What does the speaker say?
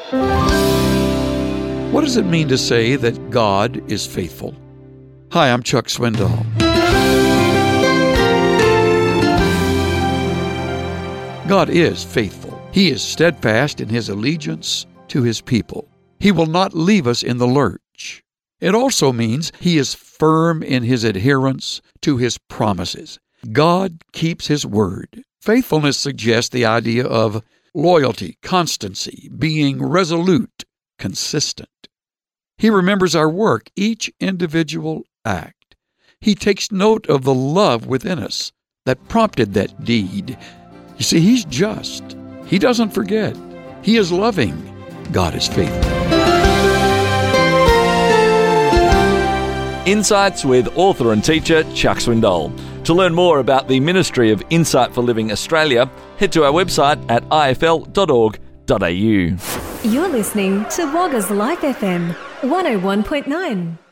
What does it mean to say that God is faithful? Hi, I'm Chuck Swindoll. God is faithful. He is steadfast in His allegiance to His people. He will not leave us in the lurch. It also means He is firm in His adherence to His promises. God keeps His word. Faithfulness suggests the idea of loyalty, constancy, being resolute, consistent. He remembers our work, each individual act. He takes note of the love within us that prompted that deed. You see, He's just. He doesn't forget. He is loving. God is faithful. Insights with author and teacher Chuck Swindoll. To learn more about the Ministry of Insight for Living Australia, head to our website at ifl.org.au. You're listening to Wagga's Life FM 101.9.